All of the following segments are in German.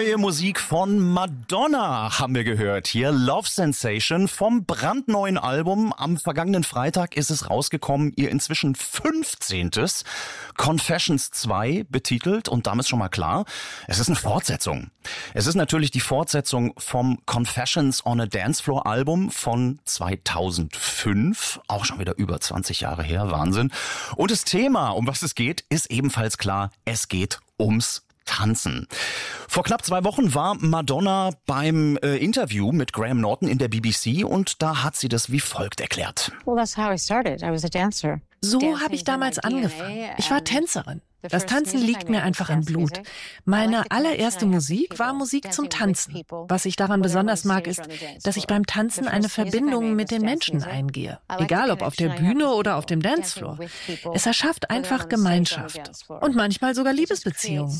Neue Musik von Madonna haben wir gehört. Hier Love Sensation vom brandneuen Album. Am vergangenen Freitag ist es rausgekommen, ihr inzwischen 15. Confessions 2 betitelt und damit schon mal klar, es ist eine Fortsetzung. Es ist natürlich die Fortsetzung vom Confessions on a Dance Floor Album von 2005. Auch schon wieder über 20 Jahre her, Wahnsinn. Und das Thema, um was es geht, ist ebenfalls klar, es geht ums Tanzen. Vor knapp 2 Wochen war Madonna beim Interview mit Graham Norton in der BBC und da hat sie das wie folgt erklärt. So habe ich damals angefangen. Ich war Tänzerin. Das Tanzen liegt mir einfach im Blut. Meine allererste Musik war Musik zum Tanzen. Was ich daran besonders mag, ist, dass ich beim Tanzen eine Verbindung mit den Menschen eingehe. Egal ob auf der Bühne oder auf dem Dancefloor. Es erschafft einfach Gemeinschaft. Und manchmal sogar Liebesbeziehungen.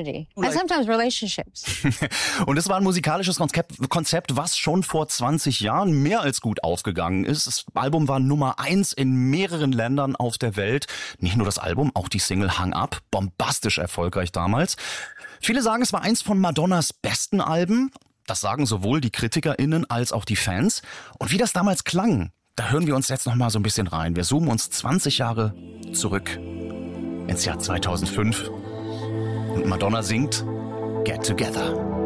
Und es war ein musikalisches Konzept, was schon vor 20 Jahren mehr als gut aufgegangen ist. Das Album war Nummer 1 in mehreren Ländern auf der Welt. Nicht nur das Album, auch die Single Hang Up. Bombastisch erfolgreich damals. Viele sagen, es war eins von Madonnas besten Alben. Das sagen sowohl die KritikerInnen als auch die Fans. Und wie das damals klang, da hören wir uns jetzt noch mal so ein bisschen rein. Wir zoomen uns 20 Jahre zurück ins Jahr 2005. Und Madonna singt Get Together.